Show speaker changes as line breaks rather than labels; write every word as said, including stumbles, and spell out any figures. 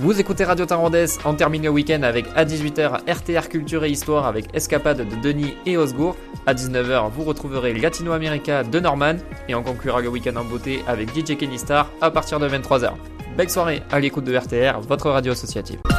Vous écoutez Radio Tarandès, en termine le week-end avec à dix-huit heures R T R Culture et Histoire avec Escapade de Denis et Osgour. À dix-neuf heures, vous retrouverez Latino America de Norman et on conclura le week-end en beauté avec D J Kenny Star à partir de vingt-trois heures. Belle soirée à l'écoute de R T R, votre radio associative.